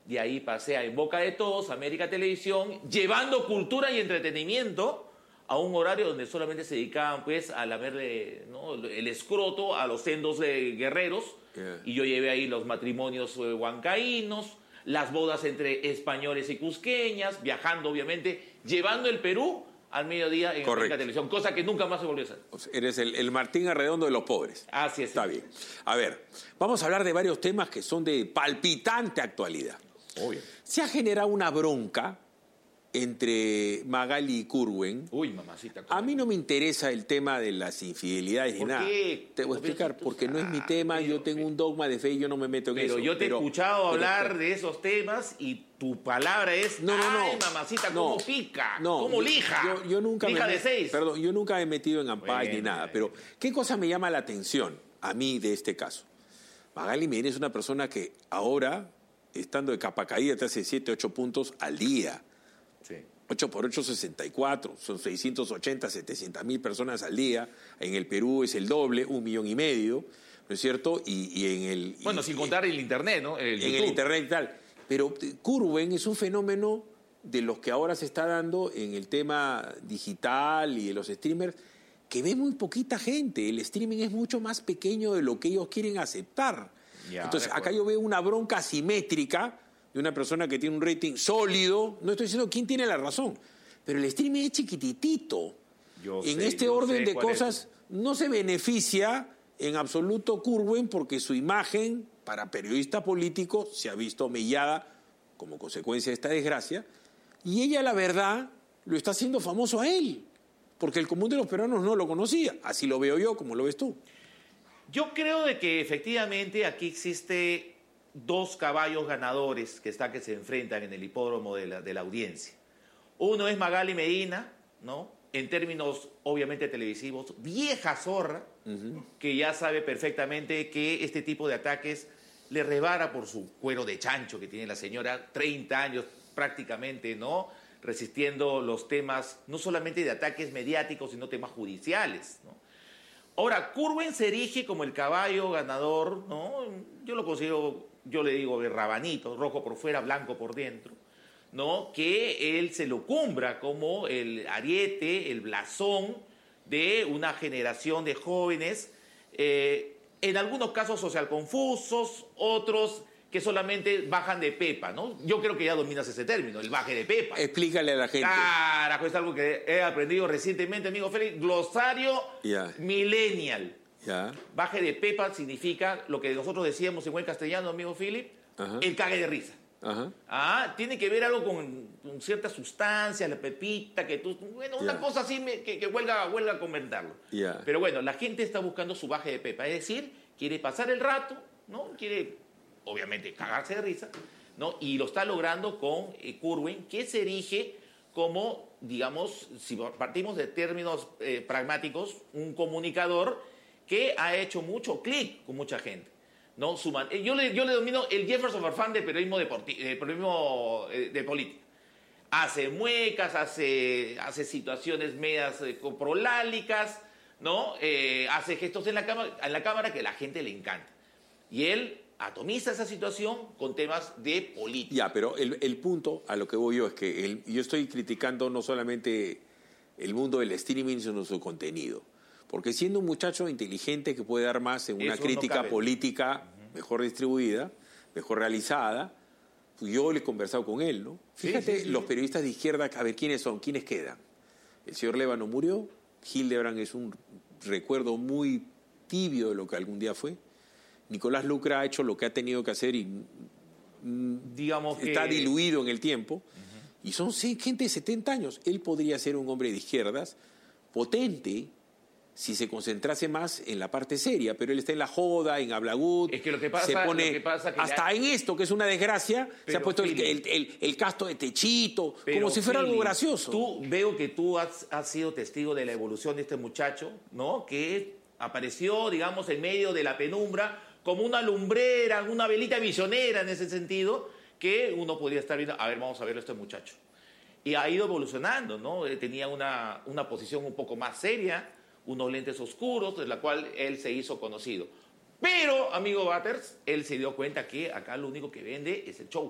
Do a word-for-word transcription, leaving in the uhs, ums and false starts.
De ahí pasé a En Boca de Todos, América Televisión, llevando cultura y entretenimiento a un horario donde solamente se dedicaban pues a lamerle, ¿no?, el escroto a los sendos de guerreros. Yeah. Y yo llevé ahí los matrimonios eh, huancaínos, las bodas entre españoles y cusqueñas, viajando obviamente, llevando el Perú al mediodía en América Televisión, cosa que nunca más se volvió a hacer. O sea, eres el, el Martín Arredondo de los pobres. Así es. Está bien. A ver, vamos a hablar de varios temas que son de palpitante actualidad. Obvio. Se ha generado una bronca entre Magali y Curwen. Uy, mamacita. A mí no me interesa el tema de las infidelidades ni nada. ¿Qué? Te voy a explicar, porque no es mi tema, pero, yo tengo un dogma de fe y yo no me meto en pero eso. Yo te pero he escuchado pero, hablar pero, de esos temas y tu palabra es, no, no, no, ay, mamacita, cómo no, pica, no, cómo lija. Yo, yo nunca lija me, de seis. Perdón, yo nunca me he metido en ampay bueno, ni nada, bueno. pero ¿qué cosa me llama la atención a mí de este caso? Magali Medina es una persona que ahora, estando de capa caída, te hace siete, ocho puntos al día. Sí. ocho por ocho, sesenta y cuatro. Son seiscientos ochenta, setecientas mil personas al día. En el Perú es el doble, un millón y medio, ¿no es cierto? Y, y en el... Bueno, y, sin contar el internet, ¿no? El en YouTube. el internet y tal. Pero Curwen es un fenómeno de los que ahora se está dando en el tema digital y de los streamers, que ve muy poquita gente. El streaming es mucho más pequeño de lo que ellos quieren aceptar. Ya, entonces, acá yo veo una bronca asimétrica de una persona que tiene un rating sólido. No estoy diciendo quién tiene la razón, pero el streaming es chiquititito. Yo en sé, este yo orden sé de cuál cosas es. No se beneficia en absoluto Curwen, porque su imagen para periodista político se ha visto mellada como consecuencia de esta desgracia, y ella, la verdad, lo está haciendo famoso a él, porque el común de los peruanos no lo conocía. Así lo veo yo, como lo ves tú. Yo creo de que efectivamente aquí existe dos caballos ganadores que están que se enfrentan en el hipódromo de la, de la audiencia. Uno es Magali Medina, ¿no?, en términos obviamente televisivos, vieja zorra, uh-huh. que ya sabe perfectamente que este tipo de ataques le rebara por su cuero de chancho que tiene la señora, treinta años prácticamente, ¿no?, resistiendo los temas, no solamente de ataques mediáticos, sino temas judiciales, ¿no? Ahora, Curwen se erige como el caballo ganador, ¿no? Yo lo considero, yo le digo de rabanito, rojo por fuera, blanco por dentro, ¿no?, que él se lo cumbra como el ariete, el blasón de una generación de jóvenes, eh, en algunos casos social confusos, otros que solamente bajan de pepa, ¿no? Yo creo que ya dominas ese término, el baje de pepa. Explícale a la gente. Carajo, es algo que he aprendido recientemente, amigo Félix, glosario yeah. millennial. Yeah. Baje de pepa significa lo que nosotros decíamos en buen castellano, amigo Philip, uh-huh. el cague de risa. Uh-huh. Ah, tiene que ver algo con, con cierta sustancia, la pepita, que tú, bueno, una yeah. cosa así me, que, que huelga, huelga a comentarlo. Yeah. Pero bueno, la gente está buscando su baje de pepa, es decir, quiere pasar el rato, ¿no? Quiere, obviamente, cagarse de risa, ¿no? Y lo está logrando con eh, Curwen, que se erige como, digamos, si partimos de términos eh, pragmáticos, un comunicador que ha hecho mucho clic con mucha gente. ¿No? Su man... yo, le, yo le domino el Jefferson Farfán de periodismo, deporti... de, periodismo eh, de política. Hace muecas, hace, hace situaciones medias eh, prolálicas, ¿no? Eh, hace gestos en la, cámara, en la cámara que a la gente le encanta. Y él atomiza esa situación con temas de política. Ya, pero el, el punto a lo que voy yo es que el, yo estoy criticando no solamente el mundo del streaming, sino su contenido. Porque siendo un muchacho inteligente que puede dar más en una Eso crítica no política uh-huh. mejor distribuida, mejor realizada, pues yo le he conversado con él, ¿no? Fíjate, sí, sí, sí. Los periodistas de izquierda, a ver, ¿quiénes son? ¿Quiénes quedan? El señor Lévano murió, Hildebrand es un recuerdo muy tibio de lo que algún día fue, Nicolás Lucra ha hecho lo que ha tenido que hacer y Digamos está que... diluido en el tiempo, uh-huh. y son gente de setenta años. Él podría ser un hombre de izquierdas potente, si se concentrase más en la parte seria, pero él está en la joda, en Hablagut, es que lo que pasa, se pone lo que pasa que hasta ya... en esto, que es una desgracia, pero, se ha puesto el, Philip, el, el, el casto de Techito, pero, como si fuera Philip, algo gracioso. Tú, veo que tú has, has sido testigo de la evolución de este muchacho, ¿no? Que apareció, digamos, en medio de la penumbra, como una lumbrera, una velita misionera en ese sentido, que uno podría estar viendo, a ver, vamos a verlo a este muchacho. Y ha ido evolucionando, ¿no? Tenía una, una posición un poco más seria, unos lentes oscuros, de la cual él se hizo conocido. Pero, amigo Batters, él se dio cuenta que acá lo único que vende es el show.